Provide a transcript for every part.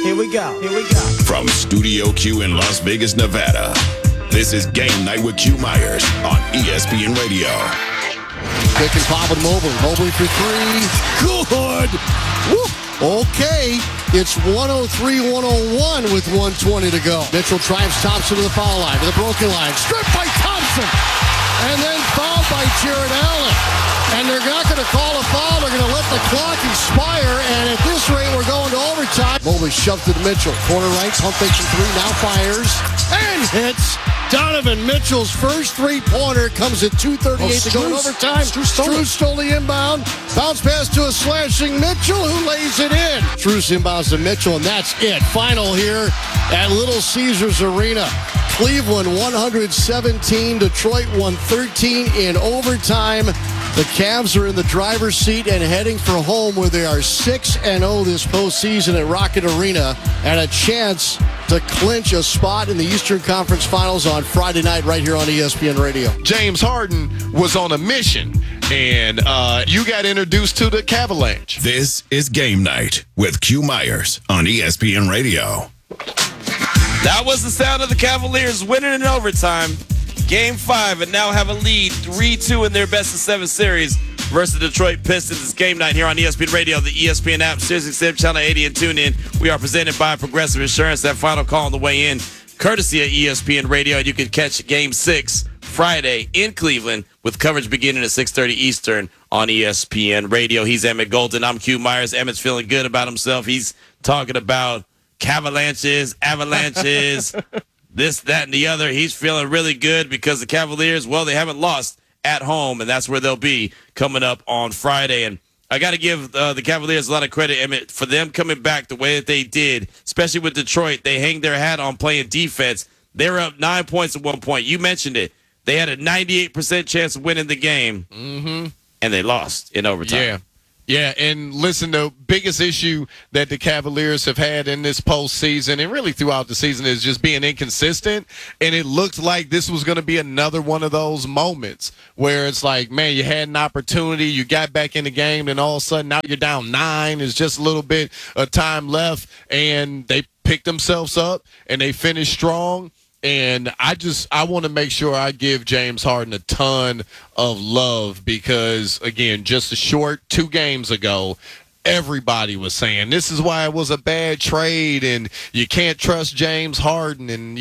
Here we go. From Studio Q in Las Vegas, Nevada, this is Game Night with Q Myers on ESPN Radio. Pick and pop with Mobley. Mobley for three. Good. Woo. Okay. It's 103-101 with 1:20 to go. Mitchell drives Thompson to the foul line, to the broken line. Stripped by Thompson. And then fouled by Jared Allen. And they're not going to call a foul. They're going to let the clock expire. And at this rate, we're going to overtime. Mobley shoved it to Mitchell. Corner right, pump fakes from three. Now fires. And hits. Donovan Mitchell's first three-pointer comes at 2:38 to go in overtime. Strus stole the inbound. Bounce pass to a slashing Mitchell, who lays it in. Strus inbounds to Mitchell, and that's it. Final here at Little Caesars Arena. Cleveland 117, Detroit 113 in overtime. The Cavs are in the driver's seat and heading for home, where they are 6-0 this postseason at Rocket Arena, and a chance to clinch a spot in the Eastern Conference Finals on Friday night right here on ESPN Radio. James Harden was on a mission, and you got introduced to the Cavalanche. This is Game Night with Q Myers on ESPN Radio. That was the sound of the Cavaliers winning in overtime. Game 5, and now have a lead 3-2 in their best-of-7 series versus the Detroit Pistons. It's Game Night here on ESPN Radio, the ESPN app, SiriusXM Channel 80, and TuneIn. We are presented by Progressive Insurance. That final call on the way in, courtesy of ESPN Radio. You can catch Game 6 Friday in Cleveland with coverage beginning at 6:30 Eastern on ESPN Radio. He's Emmett Golden. I'm Q Myers. Emmett's feeling good about himself. He's talking about Cavalanches, avalanches, this, that, and the other. He's feeling really good because the Cavaliers, well, they haven't lost at home, and that's where they'll be coming up on Friday. And I got to give the Cavaliers a lot of credit, Emmett, for them coming back the way that they did, especially with Detroit. They hang their hat on playing defense. They were up 9 points at one point. You mentioned it. They had a 98% chance of winning the game, and they lost in overtime. Yeah, and listen, the biggest issue that the Cavaliers have had in this postseason and really throughout the season is just being inconsistent, and it looked like this was going to be another one of those moments where it's like, man, you had an opportunity, you got back in the game, and all of a sudden now you're down 9. There's just a little bit of time left, and they picked themselves up, and they finished strong. And I want to make sure I give James Harden a ton of love because, again, just a short 2 games ago, everybody was saying this is why it was a bad trade and you can't trust James Harden. And,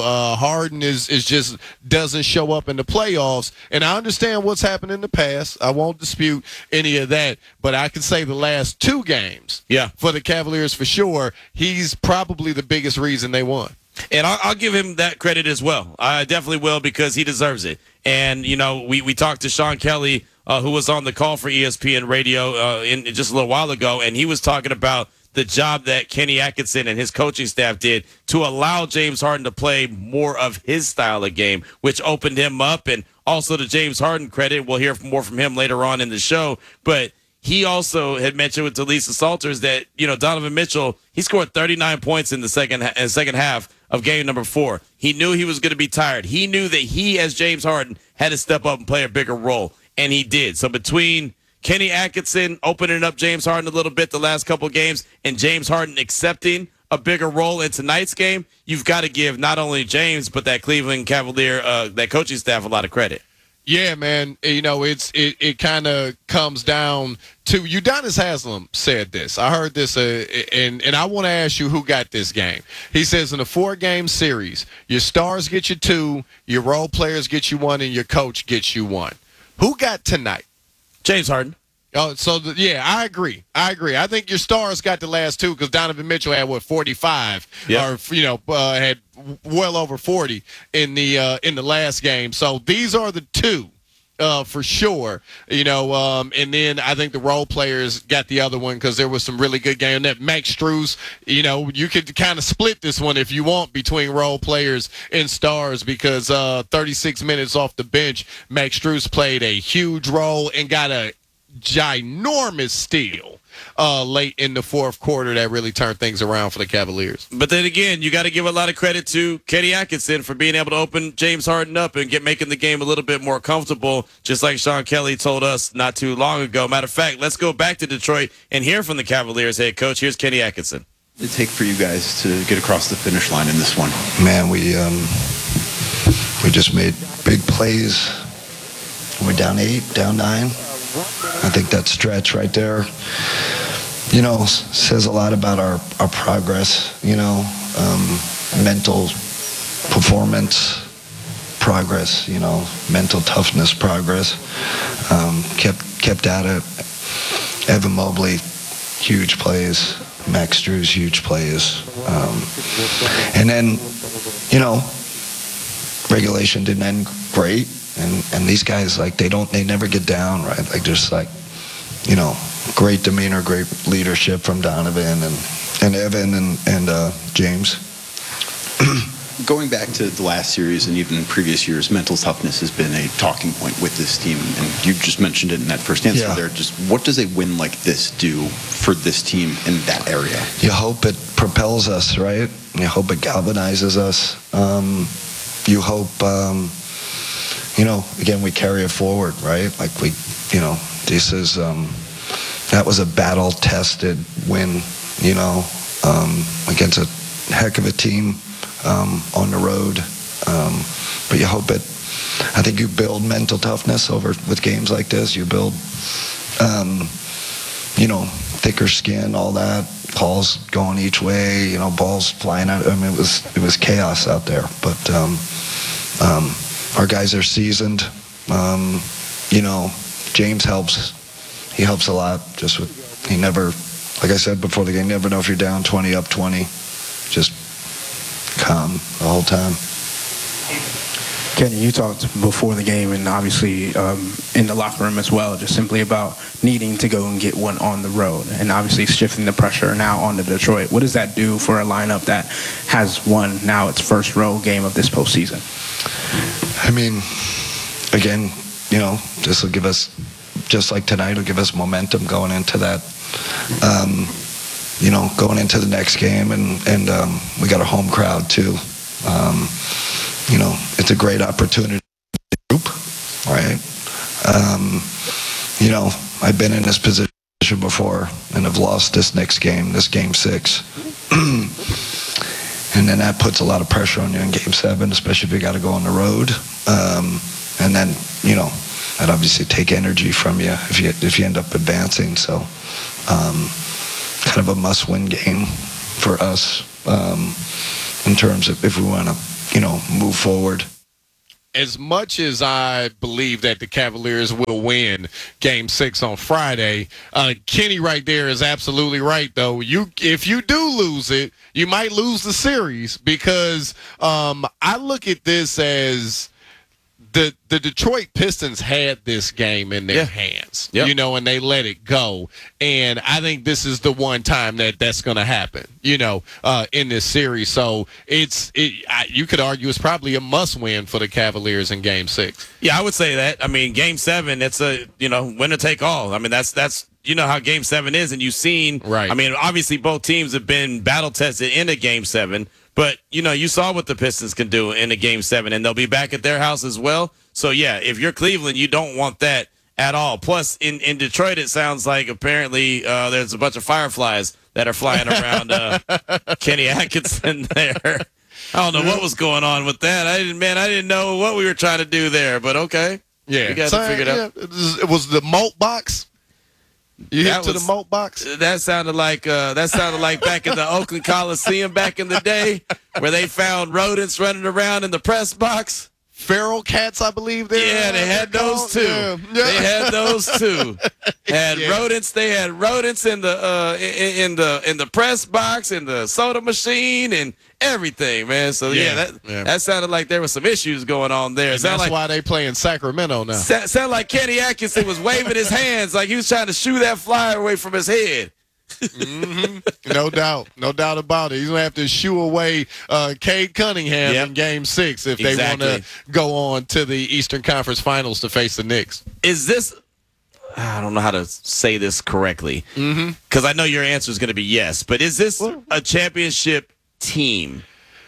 Harden is just doesn't show up in the playoffs. And I understand what's happened in the past. I won't dispute any of that. But I can say the last 2 games for the Cavaliers for sure, he's probably the biggest reason they won. And I'll give him that credit as well. I definitely will because he deserves it. And, we talked to Sean Kelly, who was on the call for ESPN Radio in just a little while ago, and he was talking about the job that Kenny Atkinson and his coaching staff did to allow James Harden to play more of his style of game, which opened him up. And also to James Harden credit, we'll hear more from him later on in the show. But he also had mentioned with Lisa Salters that, Donovan Mitchell, he scored 39 points in the second half of game number 4. He knew he was going to be tired. He knew that he, as James Harden, had to step up and play a bigger role, and he did. So between Kenny Atkinson opening up James Harden a little bit the last couple of games and James Harden accepting a bigger role in tonight's game, you've got to give not only James but that Cleveland Cavalier, that coaching staff a lot of credit. Yeah, man. It kind of comes down to Udonis Haslem said this. I heard this, and I want to ask you who got this game. He says in a 4-game series, your stars get you 2, your role players get you 1, and your coach gets you 1. Who got tonight? James Harden. Oh, so I agree. I think your stars got the last 2 because Donovan Mitchell had 45, or had well over 40 in the last game. So these are the 2 for sure. And then I think the role players got the other one because there was some really good game. That Max Strus, you could kind of split this one if you want between role players and stars because 36 minutes off the bench, Max Strus played a huge role and got a ginormous steal late in the fourth quarter that really turned things around for the Cavaliers. But then again, you got to give a lot of credit to Kenny Atkinson for being able to open James Harden up and making the game a little bit more comfortable, just like Sean Kelly told us not too long ago. Matter of fact, let's go back to Detroit and hear from the Cavaliers head coach. Here's Kenny Atkinson. What did it take for you guys to get across the finish line in this one? Man, we just made big plays. We're down 8, down 9. I think that stretch right there, says a lot about our progress, mental performance progress, mental toughness progress. Kept at it. Evan Mobley, huge plays. Max Strus, huge plays. And then, regulation didn't end great. And these guys, they never get down, right? Just great demeanor, great leadership from Donovan and Evan and James. Going back to the last series and even previous years, mental toughness has been a talking point with this team. And you just mentioned it in that first answer there. Just what does a win like this do for this team in that area? You hope it propels us, right? You hope it galvanizes us. You hope, again, we carry it forward, right? This is, that was a battle-tested win, against a heck of a team. On the road, but you hope it. I think you build mental toughness with games like this. You build, thicker skin, all that. Calls going each way, balls flying out. I mean, it was chaos out there. But our guys are seasoned. James helps. He helps a lot. He never, like I said before the game, never know if you're down 20, up 20. Just calm the whole time. Kenny, you talked before the game and obviously in the locker room as well, just simply about needing to go and get one on the road and obviously shifting the pressure now onto Detroit. What does that do for a lineup that has won now its first road game of this postseason? I mean, again, this will give us, just like tonight, will give us momentum going into that. Going into the next game, and we got a home crowd too. It's a great opportunity group, right? I've been in this position before and have lost this next game, this game 6. And then that puts a lot of pressure on you in game 7, especially if you got to go on the road. And then, that obviously take energy from you if you end up advancing. So, kind of a must-win game for us in terms of if we want to, move forward. As much as I believe that the Cavaliers will win Game 6 on Friday, Kenny right there is absolutely right, though. If you do lose it, you might lose the series because I look at this as the Detroit Pistons had this game in their hands, and they let it go. And I think this is the one time that's going to happen, in this series. So you could argue it's probably a must-win for the Cavaliers in Game 6. Yeah, I would say that. I mean, Game 7, it's a, winner take all. I mean, that's how Game 7 is, and you've seen. Right. I mean, obviously both teams have been battle-tested in a Game 7. But, you saw what the Pistons can do in a Game 7, and they'll be back at their house as well. So, yeah, if you're Cleveland, you don't want that at all. Plus, in Detroit, it sounds like apparently there's a bunch of fireflies that are flying around Kenny Atkinson there. I don't know what was going on with that. I didn't know what we were trying to do there, but okay. Yeah. We got to figure it out. It was the malt box. You hit to the malt box? That sounded like back in the Oakland Coliseum back in the day where they found rodents running around in the press box. Feral cats, I believe. Yeah, they had those too. Yeah. They had those too. Rodents. They had rodents in the press box, in the soda machine, and everything, man. So that sounded like there was some issues going on there. And that's why they play in Sacramento now. Sound like Kenny Atkinson was waving his hands like he was trying to shoo that flyer away from his head. Mm-hmm. No doubt about it. He's gonna have to shoo away Cade Cunningham in Game 6 if they want to go on to the Eastern Conference Finals to face the Knicks. Is this? I don't know how to say this correctly because I know your answer is going to be yes. But is this a championship team?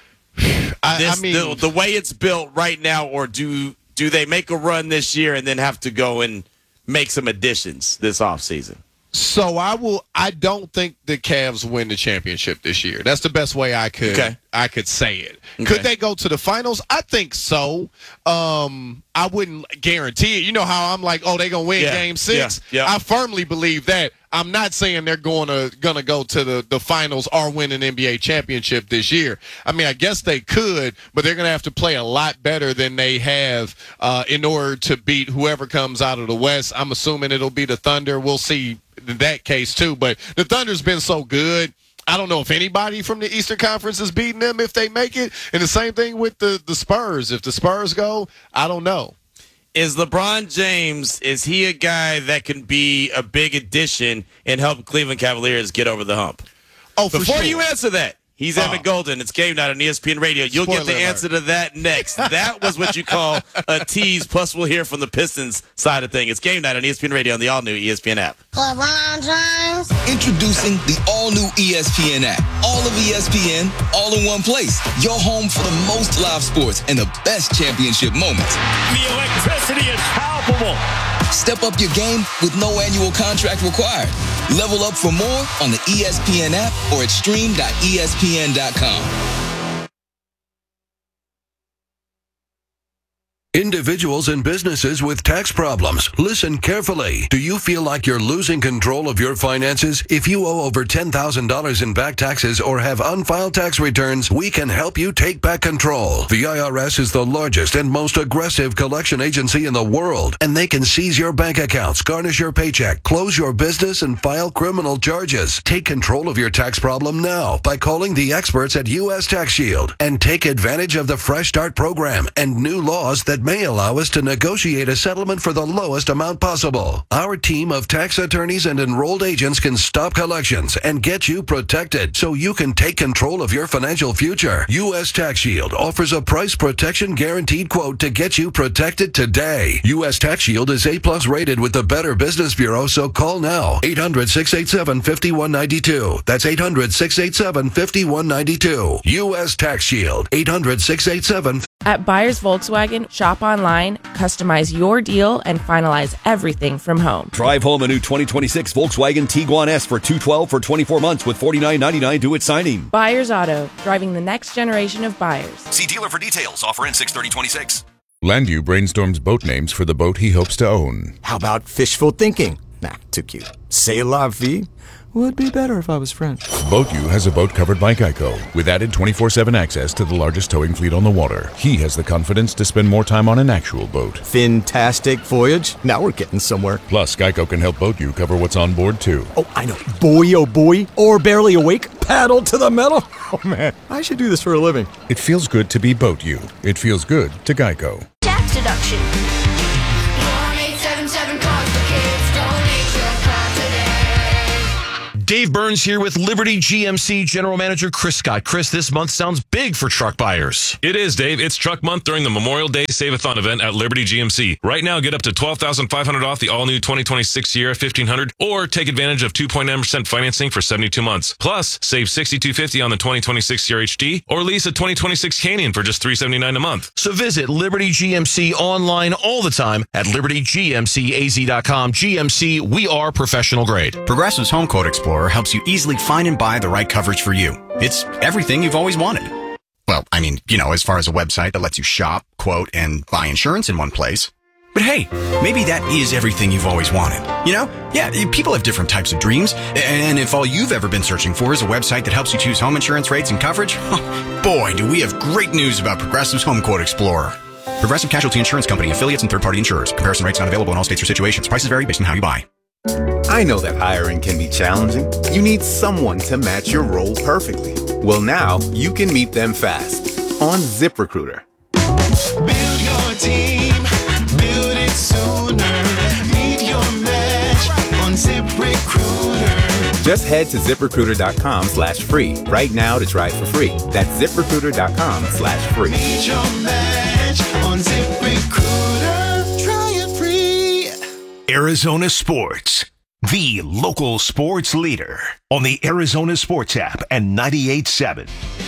I mean, the way it's built right now, or do they make a run this year and then have to go and make some additions this offseason? So I don't think the Cavs win the championship this year. That's the best way I could say it. Okay. Could they go to the finals? I think so. I wouldn't guarantee it. You know how I'm like, oh, they're gonna win Game 6. Yeah. I firmly believe that. I'm not saying they're gonna go to the finals or win an NBA championship this year. I mean, I guess they could, but they're gonna have to play a lot better than they have in order to beat whoever comes out of the West. I'm assuming it'll be the Thunder. We'll see in that case too. But the Thunder's been so good. I don't know if anybody from the Eastern Conference is beating them if they make it. And the same thing with the Spurs. If the Spurs go, I don't know. Is LeBron James, is he a guy that can be a big addition and help Cleveland Cavaliers get over the hump? Oh, for Before sure. you answer that, he's Evan Golden. It's Game Night on ESPN Radio. You'll get the answer to that next. That was what you call a tease, plus we'll hear from the Pistons side of things. It's Game Night on ESPN Radio on the all-new ESPN app. LeBron James. Introducing the all-new ESPN app. All of ESPN, all in one place. Your home for the most live sports and the best championship moments. The electricity is palpable. Step up your game with no annual contract required. Level up for more on the ESPN app or at stream.espn.com. Individuals and businesses with tax problems, listen carefully. Do you feel like you're losing control of your finances? If you owe over $10,000 in back taxes or have unfiled tax returns, we can help you take back control. The IRS is the largest and most aggressive collection agency in the world, and they can seize your bank accounts, garnish your paycheck, close your business, and file criminal charges. Take control of your tax problem now by calling the experts at U.S. Tax Shield and take advantage of the Fresh Start program and new laws that may allow us to negotiate a settlement for the lowest amount possible. Our team of tax attorneys and enrolled agents can stop collections and get you protected so you can take control of your financial future. U.S. Tax Shield offers a price protection guaranteed quote to get you protected today. U.S. Tax Shield is A+ rated with the Better Business Bureau, so call now. 800-687-5192. That's 800-687-5192. U.S. Tax Shield. 800-687. At Buyers Volkswagen, shop online, customize your deal, and finalize everything from home. Drive home a new 2026 Volkswagen Tiguan S for $212 for 24 months with $49.99 due at signing. Buyers Auto, driving the next generation of buyers. See dealer for details. Offer in 6/30/26. Landu brainstorms boat names for the boat he hopes to own. How about fishful thinking? Nah, too cute. C'est la vie? Would be better if I was French. BoatU has a boat covered by Geico with added 24/7 access to the largest towing fleet on the water. He has the confidence to spend more time on an actual boat. Fantastic voyage. Now we're getting somewhere. Plus, Geico can help BoatU cover what's on board too. Oh, I know. Boy, oh boy. Or barely awake. Paddle to the metal. Oh man, I should do this for a living. It feels good to be BoatU. It feels good to Geico. Tax deduction. 1-877 cars for kids. Donate your car today. Dave Burns here with Liberty GMC General Manager Chris Scott. Chris, this month sounds big for truck buyers. It is, Dave. It's Truck Month during the Memorial Day Save-a-thon event at Liberty GMC. Right now, get up to $12,500 off the all-new 2026 Sierra 1500, or take advantage of 2.9% financing for 72 months. Plus, save $6,250 on the 2026 Sierra HD, or lease a 2026 Canyon for just $379 a month. So visit Liberty GMC online all the time at libertygmcaz.com. GMC, we are professional grade. Progressive's Home Quote Explorer helps you easily find and buy the right coverage for you. It's everything you've always wanted. Well, I mean, as far as a website that lets you shop, quote, and buy insurance in one place. But hey, maybe that is everything you've always wanted. Yeah, people have different types of dreams. And if all you've ever been searching for is a website that helps you choose home insurance rates and coverage, boy, do we have great news about Progressive's Home Quote Explorer. Progressive Casualty Insurance Company, affiliates, and third-party insurers. Comparison rates not available in all states or situations. Prices vary based on how you buy. I know that hiring can be challenging. You need someone to match your role perfectly. Well, now you can meet them fast on ZipRecruiter. Build your team, build it sooner. Meet your match on ZipRecruiter. Just head to ZipRecruiter.com/free right now to try it for free. That's ZipRecruiter.com/free. Meet your match on ZipRecruiter. Try it free. Arizona Sports, the local sports leader on the Arizona Sports app and 98.7.